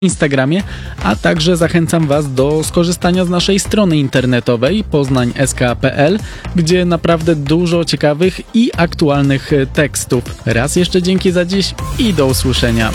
Instagramie, a także zachęcam Was do skorzystania z naszej strony internetowej poznań.sk.pl, gdzie naprawdę dużo ciekawych i aktualnych tekstów. Raz jeszcze dzięki za dziś i do usłyszenia.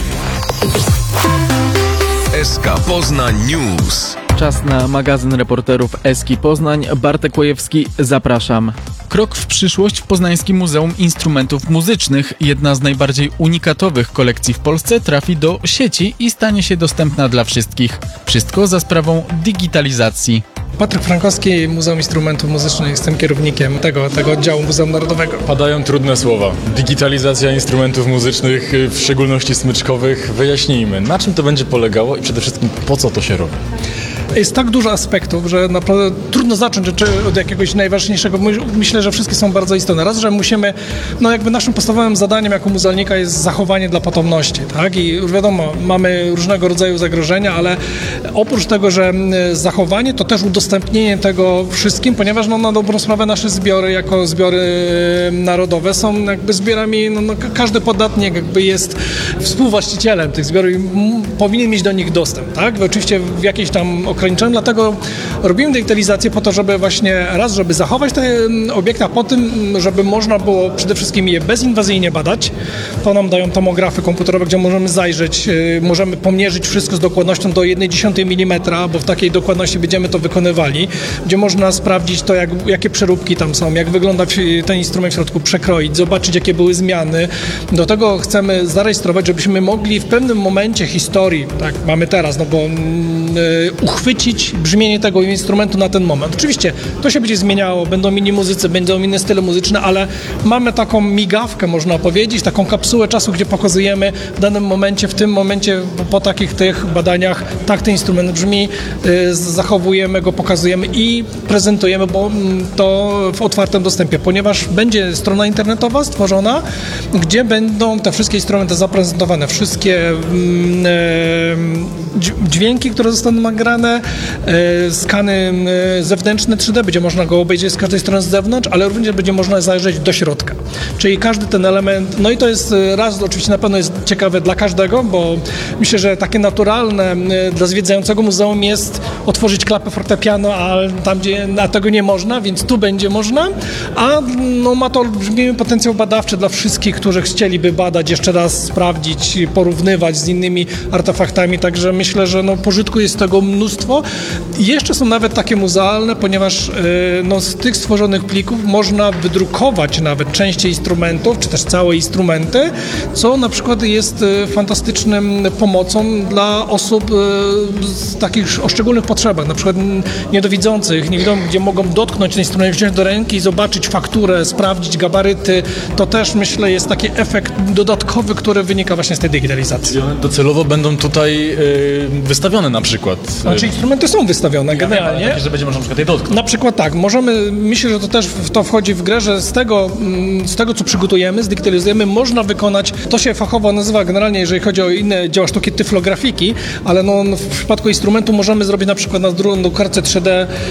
SK Poznań News. Czas na magazyn reporterów Eski Poznań. Bartek Łojewski, zapraszam. Krok w przyszłość w Poznańskim Muzeum Instrumentów Muzycznych. Jedna z najbardziej unikatowych kolekcji w Polsce trafi do sieci i stanie się dostępna dla wszystkich. Wszystko za sprawą digitalizacji. Patryk Frankowski, Muzeum Instrumentów Muzycznych, jestem kierownikiem tego oddziału Muzeum Narodowego. Padają trudne słowa. Digitalizacja instrumentów muzycznych, w szczególności smyczkowych. Wyjaśnijmy, na czym to będzie polegało i przede wszystkim po co to się robi? Jest tak dużo aspektów, że naprawdę trudno zacząć od jakiegoś najważniejszego. Myślę, że wszystkie są bardzo istotne. Raz, że musimy, jakby naszym podstawowym zadaniem jako muzealnika jest zachowanie dla potomności, tak? I już wiadomo, mamy różnego rodzaju zagrożenia, ale oprócz tego, że zachowanie, to też udostępnienie tego wszystkim, ponieważ na dobrą sprawę nasze zbiory, jako zbiory narodowe są jakby zbiorami, każdy podatnik jakby jest współwłaścicielem tych zbiorów i powinien mieć do nich dostęp, tak? Oczywiście w jakiejś tam ograniczeń, dlatego robimy digitalizację po to, żeby właśnie żeby zachować te obiekty, a po tym, żeby można było przede wszystkim je bezinwazyjnie badać. To nam dają tomografy komputerowe, gdzie możemy zajrzeć, możemy pomierzyć wszystko z dokładnością do 1/10 mm, bo w takiej dokładności będziemy to wykonywali, gdzie można sprawdzić to, jakie przeróbki tam są, jak wygląda ten instrument w środku, przekroić, zobaczyć, jakie były zmiany. Do tego chcemy zarejestrować, żebyśmy mogli w pewnym momencie historii, tak mamy teraz, bo uchwycić brzmienie tego instrumentu na ten moment. Oczywiście to się będzie zmieniało, będą inni muzycy, będą inne style muzyczne, ale mamy taką migawkę, można powiedzieć, taką kapsułę czasu, gdzie pokazujemy w danym momencie, w tym momencie, po takich tych badaniach, tak ten instrument brzmi, zachowujemy go, pokazujemy i prezentujemy, bo to w otwartym dostępie, ponieważ będzie strona internetowa stworzona, gdzie będą te wszystkie instrumenty zaprezentowane, wszystkie dźwięki, które zostaną nagrane, skany zewnętrzne 3D, będzie można go obejrzeć z każdej strony z zewnątrz, ale również będzie można zajrzeć do środka. Czyli każdy ten element, i to jest raz, oczywiście na pewno jest ciekawe dla każdego, bo myślę, że takie naturalne dla zwiedzającego muzeum jest otworzyć klapę fortepianu, a tam, gdzie tego nie można, więc tu będzie można, a ma to olbrzymi potencjał badawczy dla wszystkich, którzy chcieliby badać, jeszcze raz sprawdzić, porównywać z innymi artefaktami, także myślę, że pożytku jest tego mnóstwo. I jeszcze są nawet takie muzealne, ponieważ z tych stworzonych plików można wydrukować nawet części instrumentów, czy też całe instrumenty, co na przykład jest fantastycznym pomocą dla osób z takich o szczególnych potrzebach, na przykład niedowidzących, gdzie mogą dotknąć ten instrument, wziąć do ręki i zobaczyć fakturę, sprawdzić gabaryty. To też, myślę, jest taki efekt dodatkowy, który wynika właśnie z tej digitalizacji. I one docelowo będą tutaj wystawione na przykład. Znaczy instrumenty są wystawione generalnie. Takie, że będzie można na przykład je dotknąć. Na przykład tak, myślę, że to też w to wchodzi w grę, że z tego, co przygotujemy, zdigitalizujemy, można wykonać, to się fachowo nazywa generalnie, jeżeli chodzi o inne dzieła sztuki, tyflografiki, ale w przypadku instrumentu możemy zrobić na przykład na kartce 3D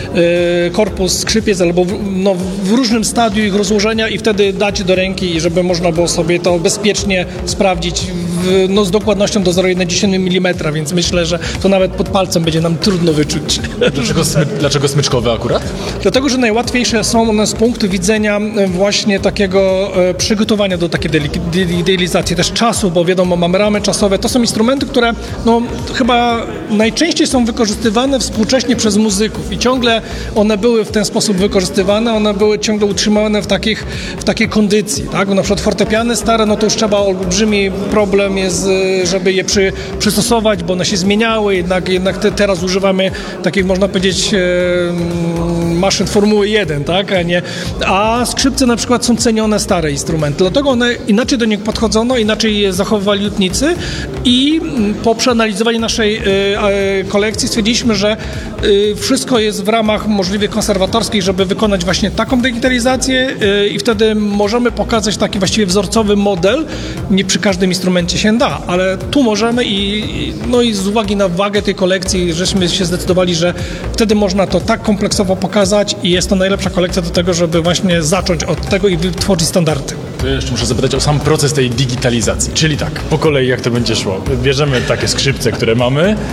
korpus skrzypiec albo w różnym stadium ich rozłożenia i wtedy dać do ręki, żeby można było sobie to bezpiecznie sprawdzić z dokładnością do 0,1 mm, więc myślę, że to nawet pod palcem będzie nam trudno wyczuć. Dlaczego smyczkowe akurat? Dlatego, że najłatwiejsze są one z punktu widzenia właśnie takiego przygotowania do takiej digitalizacji, też czasu, bo wiadomo, mamy ramy czasowe. To są instrumenty, które chyba najczęściej są wykorzystywane współcześnie przez muzyków i ciągle one były w ten sposób wykorzystywane, one były ciągle utrzymane w takiej kondycji, tak? Bo na przykład fortepiany stare, to już trzeba olbrzymi problem jest, żeby je przystosować, bo one się zmieniały, jednak teraz używamy takich, można powiedzieć, maszyn Formuły 1, tak? A skrzypce na przykład są cenione stare instrumenty, dlatego one inaczej do nich podchodzono, inaczej je zachowywali lutnicy i po przeanalizowaniu naszej kolekcji stwierdziliśmy, że wszystko jest w ramach możliwie konserwatorskich, żeby wykonać właśnie taką digitalizację i wtedy możemy pokazać taki właściwie wzorcowy model. Nie przy każdym instrumencie się da, ale tu możemy i z uwagi na wagę tej kolekcji żeśmy się zdecydowali, że wtedy można to tak kompleksowo pokazać i jest to najlepsza kolekcja do tego, żeby właśnie zacząć od tego i wytworzyć standardy. To jeszcze muszę zapytać o sam proces tej digitalizacji, czyli tak, po kolei jak to będzie szło. Bierzemy takie skrzypce, które mamy